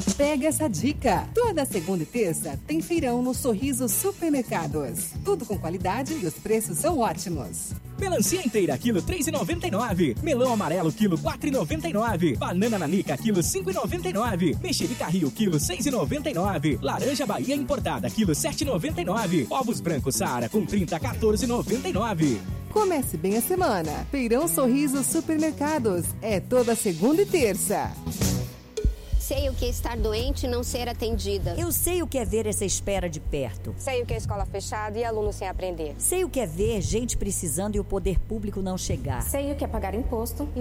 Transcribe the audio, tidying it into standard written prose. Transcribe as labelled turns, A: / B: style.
A: Pega essa dica! Toda segunda e terça tem feirão no Sorriso Supermercados. Tudo com qualidade e os preços são ótimos.
B: Melancia inteira, quilo 3,99. Melão amarelo, quilo 4,99. Banana nanica, quilo 5,99. Mexerica Rio, quilo 6,99. Laranja Bahia importada, quilo 7,99. Ovos brancos Saara com 30, 14,99.
A: Comece bem a semana. Feirão Sorriso Supermercados. É toda segunda e terça.
C: Sei o que é estar doente e não ser atendida.
D: Eu sei o que é ver essa espera de perto.
E: Sei o que é escola fechada e aluno sem aprender.
D: Sei o que é ver gente precisando e o poder público não chegar.
E: Sei o que é pagar imposto